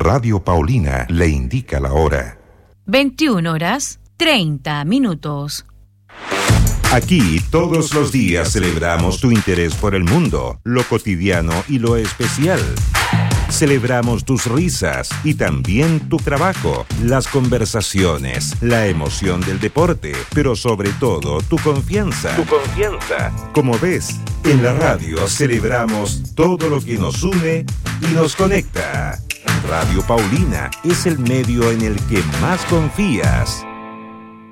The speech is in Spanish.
Radio Paulina le indica la hora. 21:30. Aquí todos los días celebramos tu interés por el mundo, lo cotidiano y lo especial. Celebramos tus risas y también tu trabajo, las conversaciones, la emoción del deporte, pero sobre todo tu confianza. Como ves, en la radio celebramos todo lo que nos une y nos conecta. Radio Paulina es el medio en el que más confías.